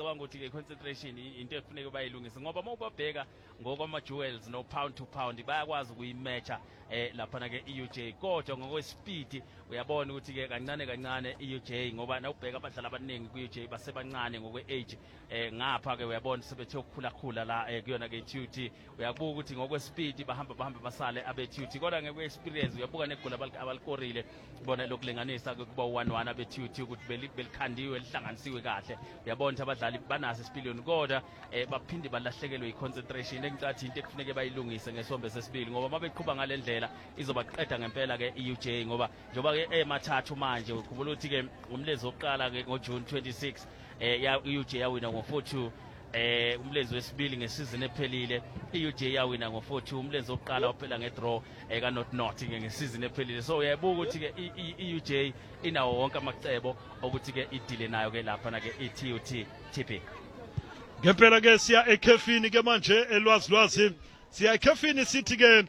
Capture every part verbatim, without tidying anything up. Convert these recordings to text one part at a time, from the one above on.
ngicabanga ukuthi ke concentration into efuneka bayilungise ngoba mawubabheka ngokwama jewels no pound to pound bayakwazi ukuyimatcha eh lapha na ke E U J kodwa ngokwespeed uyabona ukuthi ke kancane kancane E U J ngoba nawubheka abadlali abaningi ku E U J basebancane ngokwe age eh ngapha ke uyabona sebethe ukukhula khula la eh kuyona ke T U T uyabuka ukuthi ngokwespeed bahamba bahamba basale abe T U T kodwa ngekwe experience uyabuka negoli abalikorile bona lokulinganisa kuba one one abe T U T ukuthi belikhandiwe lihlanganisiwe kahle uyabona ukuthi abadlali banaso isipiliyoni kodwa eh baphinde balahlekelwe i-concentration engicathi into ekufuneke bayilungise ngesombe sesibili ngoba mabeqhubha ngalendlela izobaqeda ngempela ke E U J ngoba njoba ke emathathu manje ukhumbula ukuthi ke umlenze oqala ke ngo June twenty-sixth eh ya E U J yawina ngo four two eh umlenze wesibili ngesizini ephelile E U J yawina ngo four two umlenze oqala waphela ngedraw eka North North ngesizini ephelile so uyabuka ukuthi ke E U J inawo wonke amacebo ukuthi ke idile nayo ke lapha na ke i T U T T P ngempela ke siya ekhefini ke manje elwazi lwazi siya ekhefini sithi ke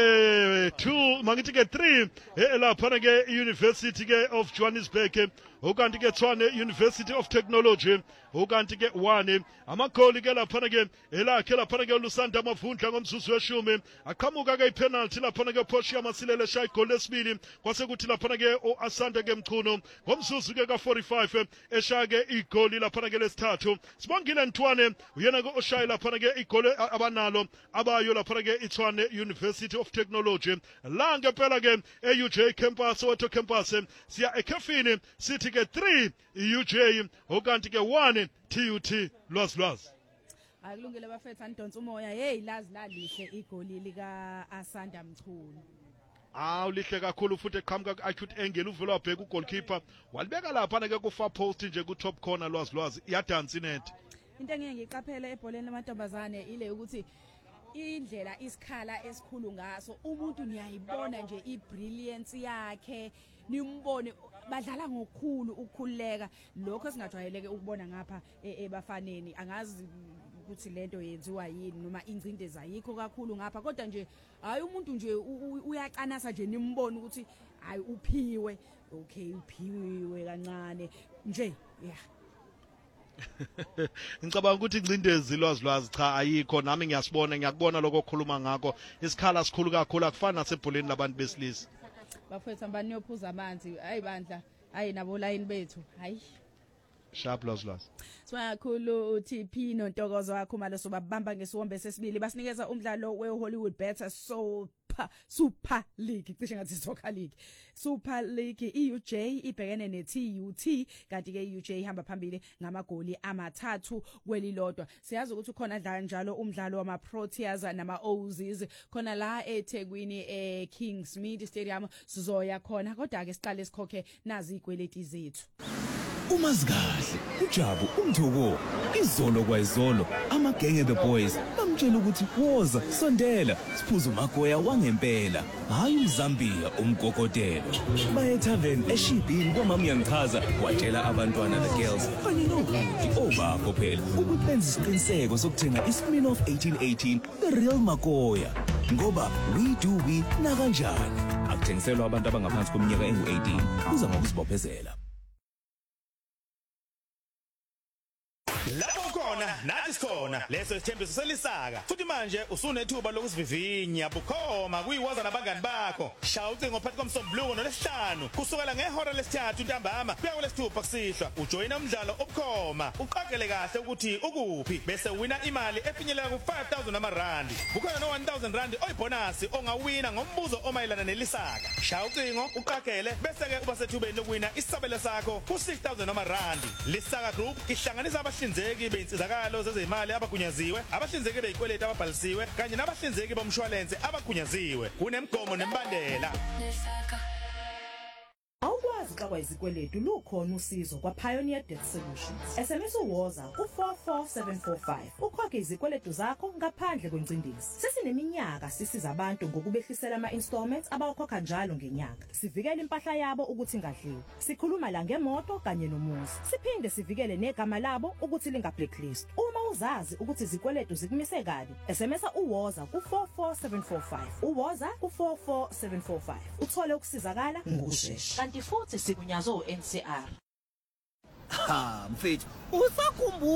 eh two mangithi ke three lapha na ke University ke of Johannesburg ukanti ke Tshwane University of Technology ukanti ke one amagoli ke lapha na ke elakhe lapha na ke Lusanda Mavundla ngomzuzu weshumi aqhamuka ke ipenalty lapha na ke Portia Masilele shaya igoli lesibili kwase kuthi lapha na ke uAsanda ke Mchunu ngomzuzu ke ka forty-five eshaya ke igoli lapha na ke lesithathu Sibongile Ntwane uyena ke oshaya lapha na ke igoli abanalo abayo lapha na ke iTshwane University of Technology la ngempela ke e U J campus Soweto campus siya ekhefini sithi ke three E U J ukanti ke one T U T lwazi lwazi akulungile bafethu andonsa umoya hey lazi lalihle igoli lika Asanda Mchunu awu lihle kakhulu futhi eqhamuka ku acute angle uvela wabheka ugoalkeeper walibeka lapha na ke ku far post nje ku top corner lwazi lwazi iyadansa inet into engeke ngiqaphele ebholeni lamantombazane ile ukuthi indlela isikhala esikhulu ngaso umuntu niyayibona nje ibrilliance yakhe nimbone badlala ngokukhulu ukukhuleka lokho singajwayeleke ukubona ngapha ebafaneni angazi ukuthi lento yenziwa yini noma ingcindezi ayikho kakhulu ngapha kodwa nje hayi umuntu nje uyaqanasa nje nimbone ukuthi hayi uphiwe okay uphiwe kancane nje yeah ngicabanga ukuthi ingcindezi lwazi lwazi cha ayikho nami ngiyasibona ngiyakubona lokho okhuluma ngakho isikhala sikhulu kakhulu akufana nasebholeni labantu besilisa bafethu ambani yophuza amanzi hayi bandla hayi nabo line bethu hayi sharp lwazi lwazi Swakhulu uT P nontokozo wakho malo sobabamba ngesiwombe sesibili basinikeza umdlalo weHollywood Better Super Super League cishe ngathi soccer league Super League E U J ibhekene ne T U T kanti ke E U J ihamba phambili ngamagoli amathathu kwelilodwa siyazi ukuthi khona dlala njalo umdlalo wama Proteas nama Aussies khona la eThekwini e Kingsmead Stadium sizoya khona kodwa ke siqale sikhokhe nazi ikweleti zethu Umazikahle uJabu umthoko izolo kwayizolo amagenge the boys bamtshela ukuthi woza sondela siphuza umagoya wangempela hayi uZambia umgogotelo baye tavern eShibhini kwamama yangichaza watshela abantwana the girls kanye nokuthi obapho phela ukuthi benza isiqiniseko sokuthenga iSmirnoff eighteen eighteen the real magoya ngoba we do we na kanjani akuthengiselwa abantu abangaphansi kweminyaka engu eighteen kuza ngokuzibophezela Lapho khona nathi sikhona leso isithembiso selisaka futhi manje usunethuba lokusivivinya bukhoma kuyiwaza nabangani bakho shaya ucingo phakathi komsombuluko nolesihlanu kusukela ngehora lesithathu ntambama kuya kulesithupha kusihlwa ujoyina umdlalo obukhoma uqaphele kahle ukuthi ukuphi bese wina imali efinyelela ku five thousand amarandi bukhona no one thousand rand oyibonus ongawina ngombuzo omayelana nelisaka shaya ucingo uqaphele bese ke uba sethubeni lokuwina isabelo sakho ku six thousand amarandi lisaka group ihlanganisa abahlinzeki Abahlinzeki beinsizakalo zezimali abagunyaziwe, abahlinzeki beyikweleti ababhalisiwe kanye nabahlinzeki bomshwalense abagunyaziwe. Kunemgomo nembandela. Awukwazi xa kwayizikweletu lukhona usizo kwa Pioneer Debt Solutions. S M S uwoza ku four four seven four five. Ukhokhe izikweletu zakho ngaphandle kwencindezi. Sesineminyaka sisiza abantu ngokubehlisela ama installments abawakhokha njalo ngenyanga. Sivikele impahla yabo ukuthi ingadliwa. Sikhuluma la ngemoto kanye nomuzi. Siphinde sivikele negama labo ukuthi linga blacklist. Uma uzazi ukuthi izikweletu zikumise kabi, S M S uwoza ku four four seven four five. Uwoza ku four four seven four five. Uthole ukusizakala ngokusheshsha. Kanti futhi sikunyazo N C R. Ha mfethu usakhumbula